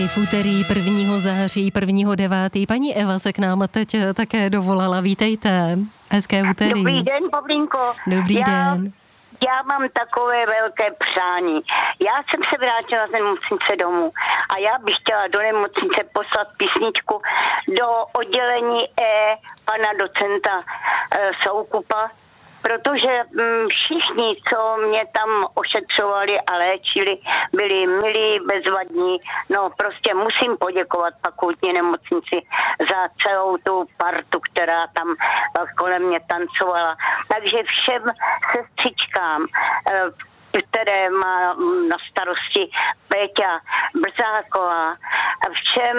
V úterý 1. září 1.9. paní Eva se k nám teď také dovolala. Vítejte. Hezké úterý. Dobrý den, Pavlínko. Dobrý den. Já mám takové velké přání. Já jsem se vrátila z nemocnice domů a já bych chtěla do nemocnice poslat písničku do oddělení E pana docenta Soukupa, protože všichni, co mě tam ošetřovali a léčili, byli milí, bezvadní. No prostě musím poděkovat fakultní nemocnici za celou tu partu, která tam kolem mě tancovala. Takže všem sestřičkám, které má na starosti Péťa Brzáková, a všem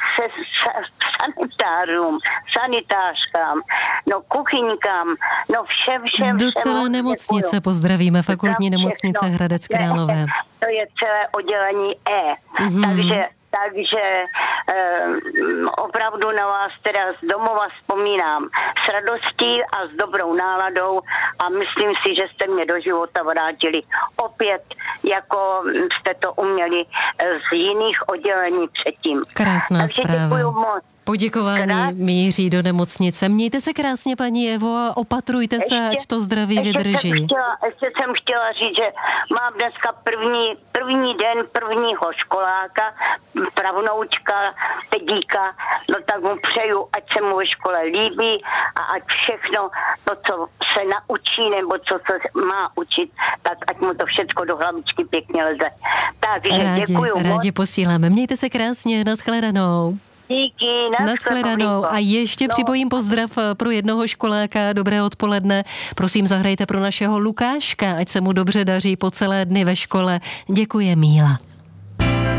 sanitárům, sanitářkám, no kuchyňkám, no všem. Do celé nemocnice děkuju. Pozdravíme, fakultní nemocnice Hradec Králové. To je celé oddělení E. Takže opravdu na vás teda z domova vzpomínám s radostí a s dobrou náladou a myslím si, že jste mě do života vrátili opět, jako jste to uměli z jiných oddělení předtím. Krásná takže zpráva. Děkuju moc. Poděkování míří do nemocnice. Mějte se krásně, paní Evo, a opatrujte se, ať to zdraví vydrží. Ještě jsem chtěla říct, že mám dneska první den prvního školáka, pravnoučka, Tedíka, no tak mu přeju, ať se mu ve škole líbí a ať všechno to, co se naučí, nebo co se má učit, tak ať mu to všechno do hlavičky pěkně leze. Takže děkuju moc. Rádi posíláme. Mějte se krásně, nashledanou. Díky, nashledanou. A ještě připojím pozdrav pro jednoho školáka. Dobré odpoledne. Prosím, zahrajte pro našeho Lukáška, ať se mu dobře daří po celé dny ve škole. Děkuje Míla.